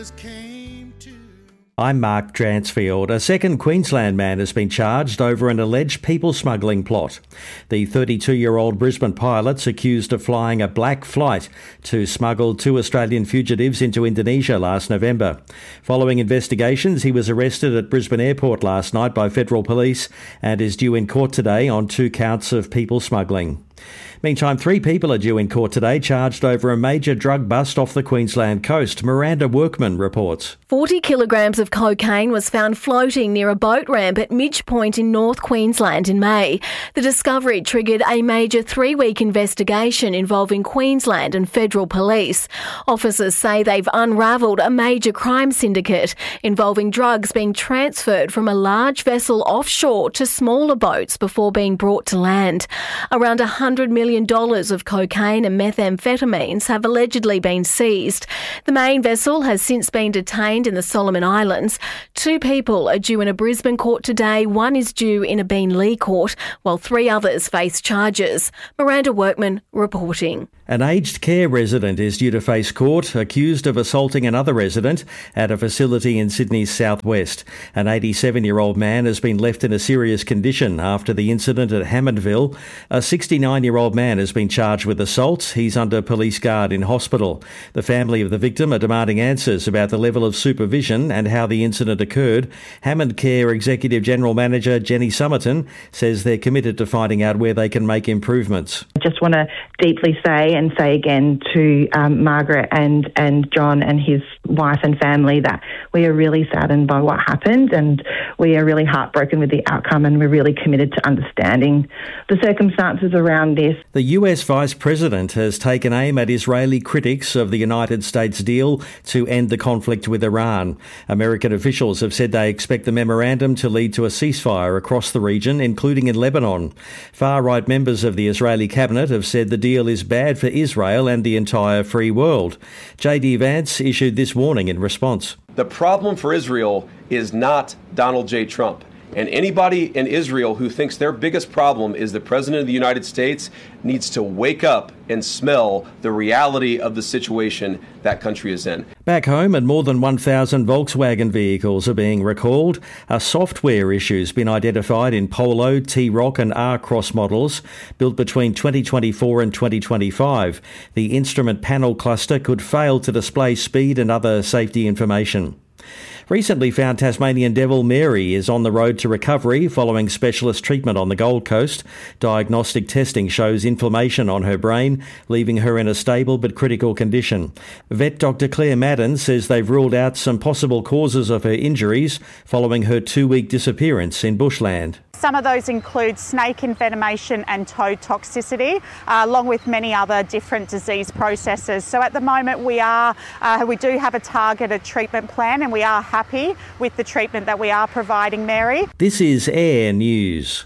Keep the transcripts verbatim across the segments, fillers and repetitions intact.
I'm Mark Dransfield. A second Queensland man has been charged over an alleged people smuggling plot. The thirty-two-year-old Brisbane pilot's accused of flying a black flight to smuggle two Australian fugitives into Indonesia last November. Following investigations, he was arrested at Brisbane Airport last night by federal police and is due in court today on two counts of people smuggling. Meantime, three people are due in court today charged over a major drug bust off the Queensland coast. Miranda Workman reports. forty kilograms of cocaine was found floating near a boat ramp at Midge Point in North Queensland in May. The discovery triggered a major three-week investigation involving Queensland and federal police. Officers say they've unravelled a major crime syndicate involving drugs being transferred from a large vessel offshore to smaller boats before being brought to land. Around one hundred million dollars of cocaine and methamphetamines have allegedly been seized. The main vessel has since been detained in the Solomon Islands. Two people are due in a Brisbane court today. One is due in a Beenleigh court, while three others face charges. Miranda Workman reporting. An aged care resident is due to face court, accused of assaulting another resident at a facility in Sydney's southwest. An eighty-seven-year-old man has been left in a serious condition after the incident at Hammondville. A sixty-nine-year-old man has been charged with assault. He's under police guard in hospital. The family of the victim are demanding answers about the level of supervision and how the incident occurred. Hammond Care Executive General Manager Jenny Summerton says they're committed to finding out where they can make improvements. I just want to deeply say and say again to um, Margaret and, and John and his wife and family that we are really saddened by what happened, and we are really heartbroken with the outcome, and we're really committed to understanding the circumstances around this. The U S Vice President has taken aim at Israeli critics of the United States deal to end the conflict with Iran. American officials have said they expect the memorandum to lead to a ceasefire across the region, including in Lebanon. Far-right members of the Israeli cabinet have said the deal is bad for Israel and the entire free world. J D Vance issued this warning in response. The problem for Israel is not Donald J. Trump. And anybody in Israel who thinks their biggest problem is the President of the United States needs to wake up and smell the reality of the situation that country is in. Back home, and more than one thousand Volkswagen vehicles are being recalled. A software issue's been identified in Polo, T-Roc and R-Cross models built between twenty twenty-four and twenty twenty-five. The instrument panel cluster could fail to display speed and other safety information. Recently found Tasmanian devil Mary is on the road to recovery following specialist treatment on the Gold Coast. Diagnostic testing shows inflammation on her brain, leaving her in a stable but critical condition. Vet Doctor Claire Madden says they've ruled out some possible causes of her injuries following her two-week disappearance in bushland. Some of those include snake envenomation and toad toxicity, uh, along with many other different disease processes. So at the moment we are, uh, we do have a targeted treatment plan, and we are happy with the treatment that we are providing Mary. This is Air News.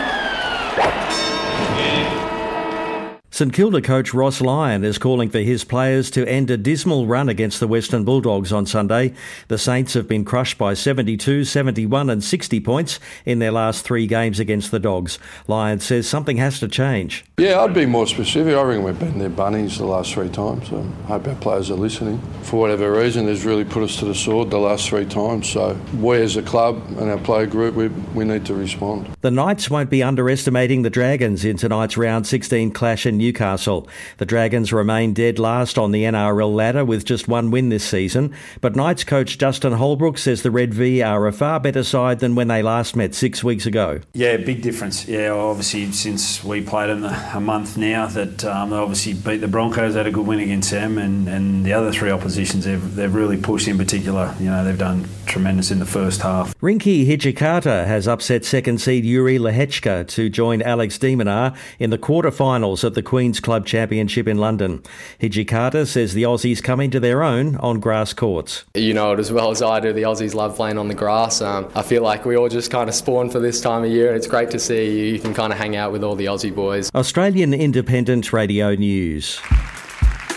St Kilda coach Ross Lyon is calling for his players to end a dismal run against the Western Bulldogs on Sunday. The Saints have been crushed by seventy-two, seventy-one and sixty points in their last three games against the Dogs. Lyon says something has to change. Yeah, I'd be more specific. I reckon we've beaten their bunnies the last three times. So I hope our players are listening. For whatever reason, they've really put us to the sword the last three times. So we as a club and our player group, we, we need to respond. The Knights won't be underestimating the Dragons in tonight's round sixteen clash in Newcastle. The Dragons remain dead last on the N R L ladder with just one win this season, but Knights coach Justin Holbrook says the Red V are a far better side than when they last met six weeks ago. Yeah, big difference. Yeah, obviously since we played them a month now, that um, they obviously beat the Broncos, had a good win against them, and, and the other three oppositions they've, they've really pushed. In particular, you know, they've done tremendous in the first half. Rinky Hijikata has upset second seed Yuri Lehechka to join Alex de Minaur in the quarterfinals at the Queen's Club Championship in London. Hijikata says the Aussies come into their own on grass courts. You know it as well as I do, the Aussies love playing on the grass. Um, I feel like we all just kind of spawn for this time of year, and it's great to see you, you can kind of hang out with all the Aussie boys. Australian Independent Radio News.